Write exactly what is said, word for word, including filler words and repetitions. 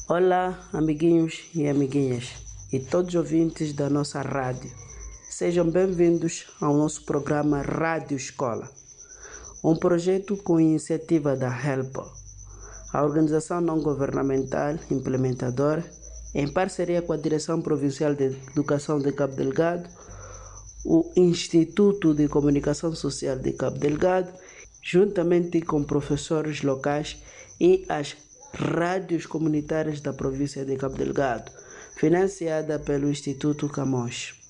Olá, amiguinhos e amiguinhas, e todos os ouvintes da nossa rádio. Sejam bem-vindos ao nosso programa Rádio Escola, um projeto com iniciativa da HELP, a organização não-governamental implementadora, em parceria com a Direção Provincial de Educação de Cabo Delgado, o Instituto de Comunicação Social de Cabo Delgado, juntamente com professores locais e as rádios comunitárias da província de Cabo Delgado, financiada pelo Instituto Camões.